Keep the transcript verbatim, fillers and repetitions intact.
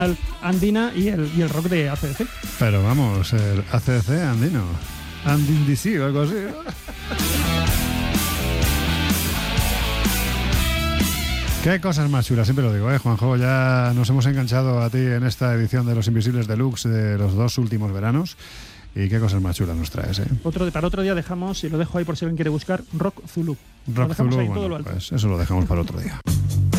andina y el, y el rock de A C D C. Pero vamos, el A C D C andino. Andindisi o algo así, ¿no? Qué cosas más chulas, siempre lo digo, ¿eh, Juanjo? Ya nos hemos enganchado a ti en esta edición de Los Invisibles Deluxe de los dos últimos veranos. Y qué cosas más chulas nos traes, ¿eh? Otro, para otro día dejamos, y lo dejo ahí por si alguien quiere buscar, Rock Zulu. Rock Zulu, bueno, pues eso lo dejamos para otro día.